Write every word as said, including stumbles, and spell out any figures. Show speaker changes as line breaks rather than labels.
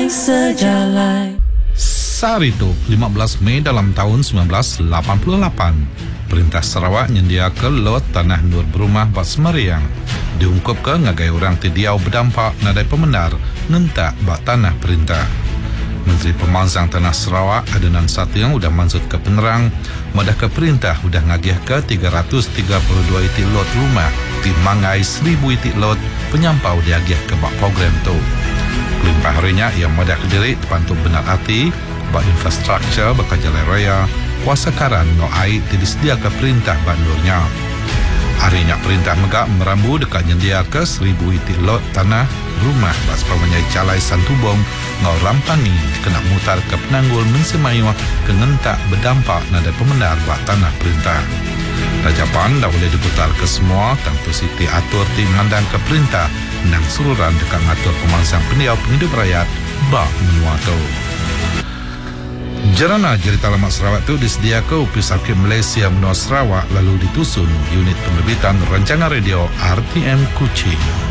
sejalan.
Saat itu, lima belas Mei dalam tahun sembilan belas lapan puluh lapan, Perintah Sarawak menyediakan lot tanah nur berumah bak Semariang. Diungkap ke ngagai orang tidiau berdampak nadai pemenar nentak bak tanah perintah. Menteri Pemangsang Tanah Sarawak Adnan Satu yang sudah mansut ke penerang, madah ke perintah sudah ngagih ke tiga ratus tiga puluh dua itik lot rumah di mangai seribu itik lot penyampau diagih ke bak program tu. Kelimpah harinya yang madah ke diri terpantuk benar hati bak infrastruktur bak jalan raya kuasa karan no air disediakan ke perintah bandurnya. Harinya perintah megak merambu dekat nyendia ke seribu itik lot tanah rumah bak sepamanya calai Santubong ngau rampangi kena mutar ke penanggul mensemayuah ke ngentak berdampak nada pemenar bak tanah perintah. Rajapan dah boleh diputar ke semua tentu siti atur tim mandang ke perintah nang sururan dekat ngatur pemangsang pendiau penghidup rakyat bak menua tu. Jarana Cerita Lamak Sarawak itu disediakan Opis Arkib Malaysia Menua Sarawak lalu ditusun unit penerbitan rancangan radio R T M Kuching.